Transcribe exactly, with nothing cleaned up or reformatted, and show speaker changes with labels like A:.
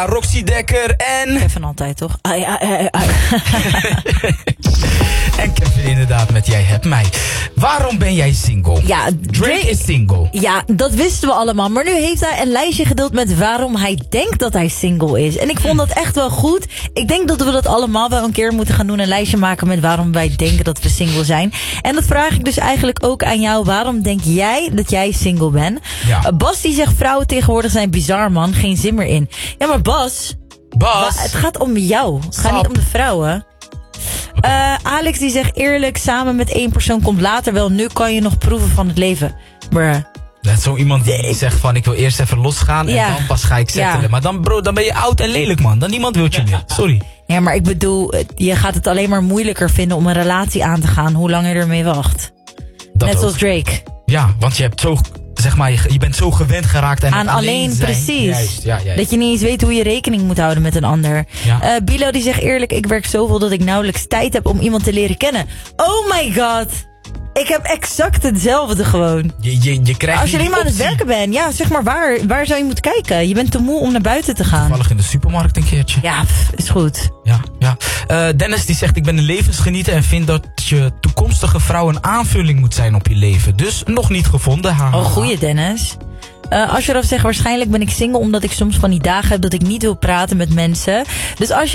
A: Roxy Dekker en...
B: Kevin altijd, toch? Ai, ai, ai, ai.
A: En Kevin inderdaad met Jij hebt mij. Waarom ben jij single?
B: Ja,
A: Drake,
B: Drake
A: is single.
B: Ja, dat wisten we allemaal. Maar nu heeft hij een lijstje gedeeld met waarom hij denkt dat hij single is. En ik vond dat echt wel goed. Ik denk dat we dat allemaal wel een keer moeten gaan doen. Een lijstje maken met waarom wij denken dat we single zijn. En dat vraag ik dus eigenlijk ook aan jou. Waarom denk jij dat jij single bent?
A: Ja.
B: Uh, Bas die zegt vrouwen tegenwoordig zijn bizar, man. Geen zin meer in. Ja, maar Bas...
A: Bas.
B: Het gaat om jou. Het gaat
A: Sap.
B: niet om de vrouwen. Uh, Alex die zegt eerlijk, samen met één persoon komt later wel. Nu kan je nog proeven van het leven. Bruh.
A: Dat is zo iemand die zegt van ik wil eerst even losgaan en
B: Ja.
A: dan pas ga ik settelen.
B: Ja.
A: Maar dan bro, dan ben je oud en lelijk man. Dan niemand wil je meer. Sorry.
B: Ja, maar ik bedoel, je gaat het alleen maar moeilijker vinden om een relatie aan te gaan. Hoe lang je ermee wacht.
A: Dat
B: Net
A: ook.
B: zoals Drake.
A: Ja, want je hebt zo, zeg maar, je, je bent zo gewend geraakt aan,
B: Aan
A: het
B: alleen,
A: zijn.
B: precies.
A: Juist, ja, ja.
B: Dat je niet eens weet hoe je rekening moet houden met een ander.
A: Ja.
B: Uh, Bilo die zegt eerlijk, ik werk zoveel dat ik nauwelijks tijd heb om iemand te leren kennen. Oh my god. Ik heb exact hetzelfde gewoon.
A: Je, je, je krijgt
B: Als je
A: niet
B: alleen maar aan
A: die
B: het
A: optie.
B: werken bent, ja, zeg maar waar, waar zou je moeten kijken? Je bent te moe om naar buiten te gaan.
A: Toevallig in de supermarkt een keertje.
B: Ja, pff, is goed.
A: Ja, ja. Uh, Dennis die zegt ik ben een levensgenieter en vind dat je toekomstige vrouw een aanvulling moet zijn op je leven. Dus nog niet gevonden. Ha, ha,
B: Oh,
A: ha.
B: goeie Dennis. Uh, Ashraf zegt waarschijnlijk ben ik single omdat ik soms van die dagen heb dat ik niet wil praten met mensen. Dus als je